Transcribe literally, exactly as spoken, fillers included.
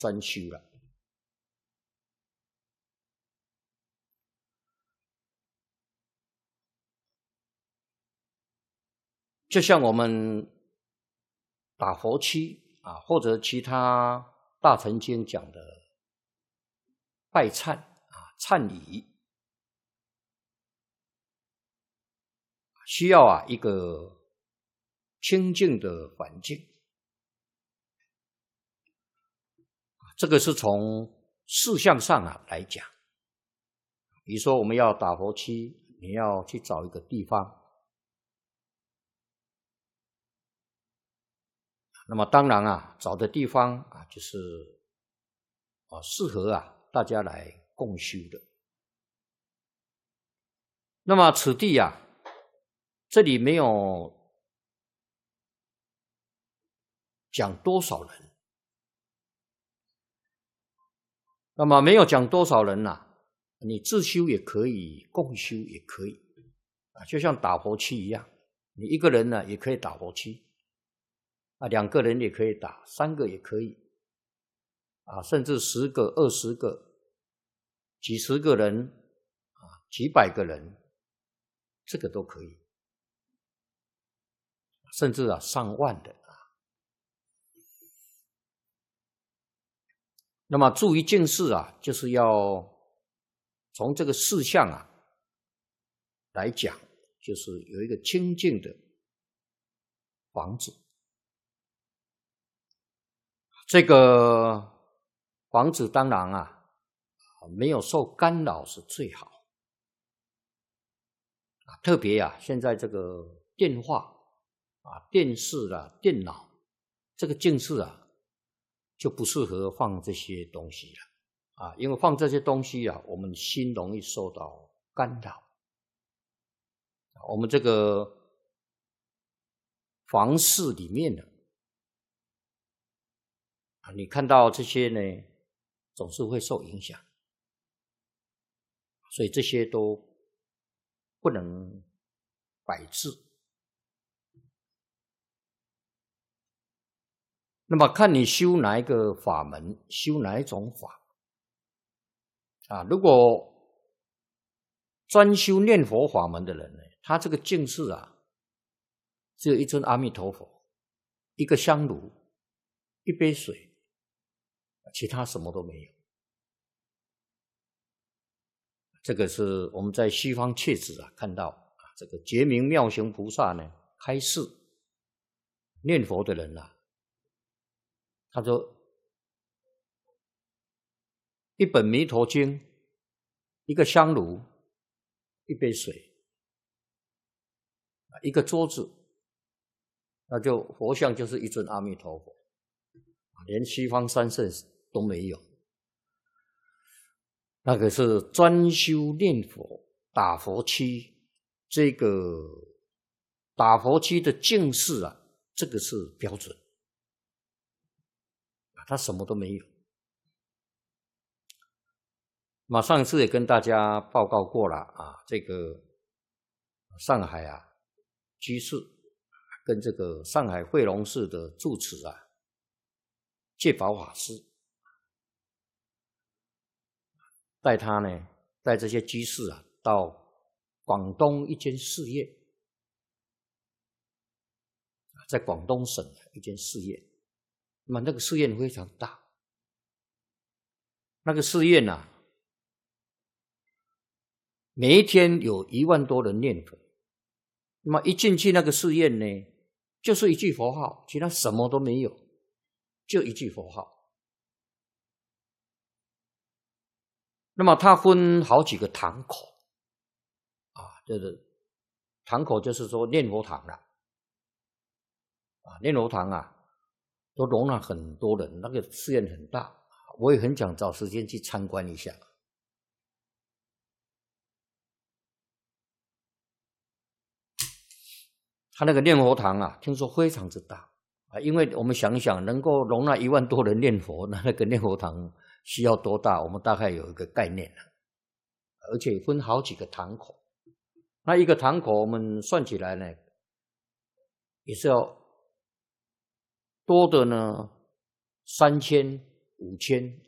专修了。就像我们打佛七啊，或者其他大乘经讲的拜忏啊、忏礼，需要啊一个清净的环境。这个是从事项上啊来讲，比如说我们要打佛七，你要去找一个地方。那么当然啊，找的地方啊，就是啊适合啊大家来共修的。那么此地啊，这里没有讲多少人，那么没有讲多少人呐、啊，你自修也可以，共修也可以啊，就像打佛七一样，你一个人呢也可以打佛七。啊，两个人也可以打，三个也可以，啊，甚至十个、二十个、几十个人，啊，几百个人，这个都可以，甚至啊上万的啊。那么注意净事啊，就是要从这个事项啊来讲，就是有一个清净的房子。这个房子当然啊，没有受干扰是最好。特别啊，现在这个电话啊、电视啦、啊、电脑，这个净室啊，就不适合放这些东西了啊，因为放这些东西啊，我们心容易受到干扰。我们这个房室里面呢，啊，你看到这些呢，总是会受影响，所以这些都不能摆置。那么看你修哪一个法门，修哪一种法啊？如果专修念佛法门的人呢，他这个净室啊，只有一尊阿弥陀佛，一个香炉，一杯水，其他什么都没有。这个是我们在西方切子啊看到啊，这个觉明妙行菩萨呢开示念佛的人啊，他说一本弥陀经，一个香炉，一杯水，一个桌子，那就佛像就是一尊阿弥陀佛，连西方三圣都没有。那个是专修念佛打佛七，这个打佛七的净事啊，这个是标准，他什么都没有。那上次也跟大家报告过了啊，这个上海啊居士跟这个上海惠龙寺的住持啊戒宝法师，带他呢带这些居士啊到广东一间寺院，在广东省的一间寺院。那么那个寺院非常大，那个寺院啊，每一天有一万多人念佛。那么一进去那个寺院呢，就是一句佛号，其他什么都没有，就一句佛号。那么它分好几个堂口啊，就是堂口就是说念佛堂了啊，念佛堂啊都容纳很多人，那个寺院很大，我也很想找时间去参观一下。他那个念佛堂啊，听说非常之大啊，因为我们想一想，能够容纳一万多人念佛，那那个念佛堂需要多大，我们大概有一个概念了。而且分好几个堂口，那一个堂口我们算起来呢，也是要多的呢三千五千